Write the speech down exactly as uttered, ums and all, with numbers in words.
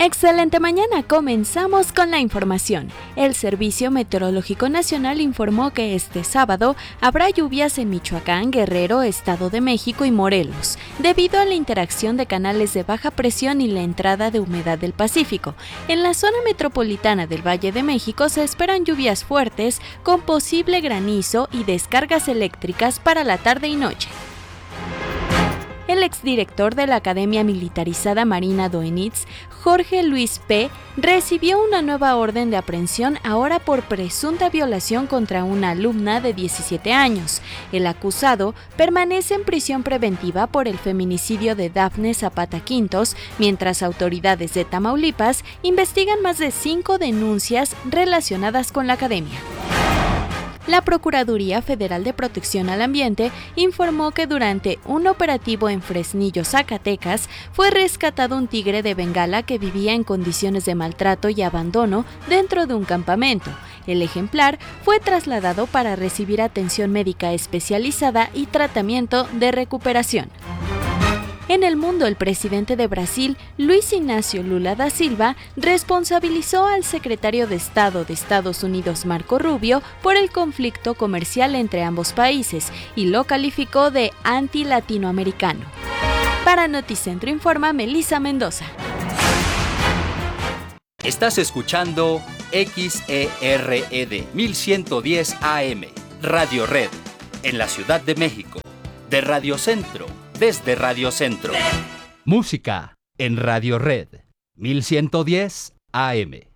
Excelente mañana, comenzamos con la información. El Servicio Meteorológico Nacional informó que este sábado habrá lluvias en Michoacán, Guerrero, Estado de México y Morelos, debido a la interacción de canales de baja presión y la entrada de humedad del Pacífico. En la zona metropolitana del Valle de México se esperan lluvias fuertes con posible granizo y descargas eléctricas para la tarde y noche. El exdirector de la Academia Militarizada Marina Doenitz, Jorge Luis P., recibió una nueva orden de aprehensión ahora por presunta violación contra una alumna de diecisiete años. El acusado permanece en prisión preventiva por el feminicidio de Dafne Zapata Quintos, mientras autoridades de Tamaulipas investigan más de cinco denuncias relacionadas con la academia. La Procuraduría Federal de Protección al Ambiente informó que durante un operativo en Fresnillo, Zacatecas, fue rescatado un tigre de Bengala que vivía en condiciones de maltrato y abandono dentro de un campamento. El ejemplar fue trasladado para recibir atención médica especializada y tratamiento de recuperación. En el mundo, el presidente de Brasil, Luiz Inácio Lula da Silva, responsabilizó al secretario de Estado de Estados Unidos, Marco Rubio, por el conflicto comercial entre ambos países y lo calificó de anti-latinoamericano. Para Noticentro informa Melissa Mendoza. Estás escuchando X E R E D mil ciento diez A M, Radio Red, en la Ciudad de México, de Radio Centro. Desde Radio Centro. Música en Radio Red, mil ciento diez A M.